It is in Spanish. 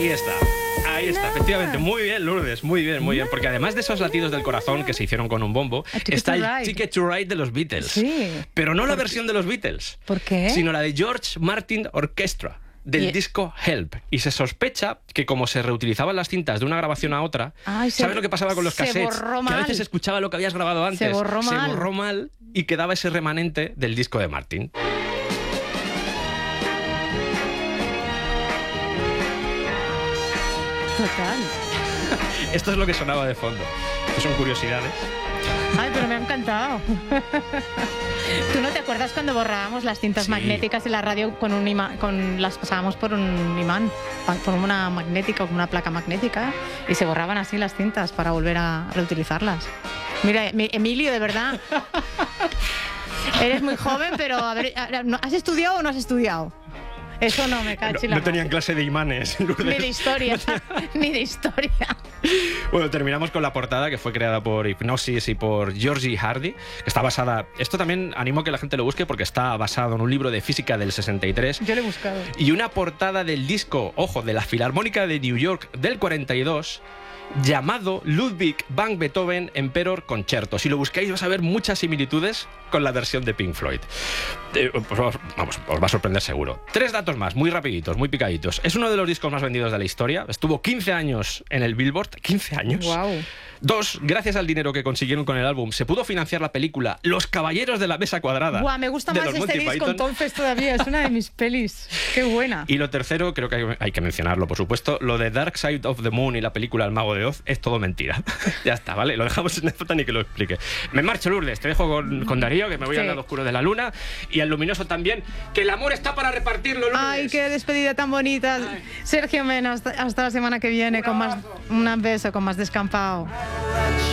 Ahí está, efectivamente. Muy bien, Lourdes, muy bien, muy bien. Porque además de esos latidos del corazón que se hicieron con un bombo, está el Ticket to Ride de los Beatles. Sí. Pero no la versión de los Beatles. ¿Por qué? Sino la de George Martin Orchestra, del disco Help. Y se sospecha que como se reutilizaban las cintas de una grabación a otra, ¿sabes lo que pasaba con los cassettes? Que a veces se escuchaba lo que habías grabado antes. Se borró mal y quedaba ese remanente del disco de Martin. Total. Esto es lo que sonaba de fondo. Estas son curiosidades. Ay, pero me ha encantado. ¿Tú no te acuerdas cuando borrábamos las cintas magnéticas de la radio con un imán, las pasábamos por un imán, por una magnética o con una placa magnética, y se borraban así las cintas para volver a reutilizarlas? Mira, Emilio, de verdad. Eres muy joven, pero a ver, ¿has estudiado o no has estudiado? Eso no, me cacho. No tenían clase de imanes, Lourdes. Ni de historia, ni de historia. Bueno, terminamos con la portada, que fue creada por Hipgnosis y por Georgie Hardy, que está basada... Esto también animo a que la gente lo busque porque está basado en un libro de física del 63. Yo lo he buscado. Y una portada del disco, ojo, de la Filarmónica de New York del 42... llamado Ludwig van Beethoven Emperor Concerto. Si lo buscáis vas a ver muchas similitudes con la versión de Pink Floyd. Pues vamos, os va a sorprender seguro. 3 datos más, muy rapiditos, muy picaditos. Es uno de los discos más vendidos de la historia. Estuvo 15 años en el Billboard. 15 años. Wow. 2, gracias al dinero que consiguieron con el álbum, se pudo financiar la película Los Caballeros de la Mesa Cuadrada. Buah, me gusta más este disco entonces todavía. Es una de mis pelis. Qué buena. Y lo tercero, creo que hay que mencionarlo, por supuesto, lo de Dark Side of the Moon y la película El Mago de Oz es todo mentira. Ya está, ¿vale? Lo dejamos en nota ni que lo explique. Me marcho, Lourdes. Te dejo con Darío, que me voy al lado oscuro de la luna, y al luminoso también, que el amor está para repartirlo, Lourdes. Ay, qué despedida tan bonita. Ay. Sergio Mena, hasta la semana que viene con más... Un beso, con más Descampado.